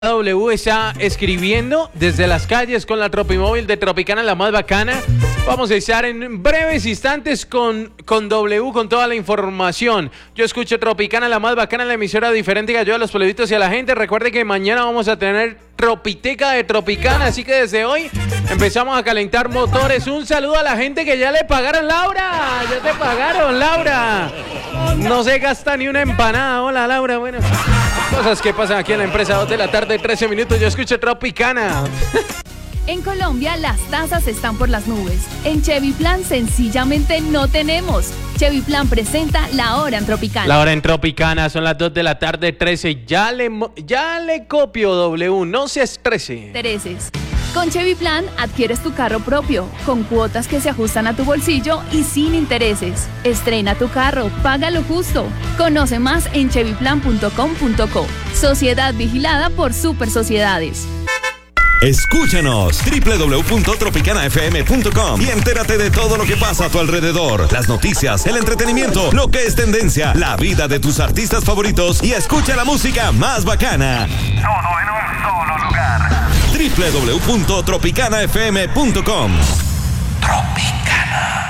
W está escribiendo desde las calles con la Tropimóvil de Tropicana, la más bacana. Vamos a estar en breves instantes con W, con toda la información. Yo escucho Tropicana, la más bacana, la emisora diferente que ayuda a los pueblitos y a la gente. Recuerde que mañana vamos a tener Tropiteca de Tropicana, así que desde hoy empezamos a calentar motores. Un saludo a la gente que ya le pagaron, Laura. Ya te pagaron, Laura. No se gasta ni una empanada. Hola, Laura. Bueno, cosas que pasan aquí en la empresa. 2 de la tarde, 13 minutos. Yo escucho Tropicana. En Colombia las tasas están por las nubes. En Chevy Plan sencillamente no tenemos. Chevy Plan presenta La Hora en Tropicana. La Hora en Tropicana, son las 2 de la tarde, 13. Ya le copio, W, no se estrese. Intereses. Con Chevy Plan adquieres tu carro propio, con cuotas que se ajustan a tu bolsillo y sin intereses. Estrena tu carro, págalo justo. Conoce más en chevyplan.com.co. Sociedad vigilada por Super Sociedades. Escúchanos www.tropicanafm.com y entérate de todo lo que pasa a tu alrededor, las noticias, el entretenimiento, lo que es tendencia, la vida de tus artistas favoritos y escucha la música más bacana. Todo en un solo lugar. www.tropicanafm.com. Tropicana.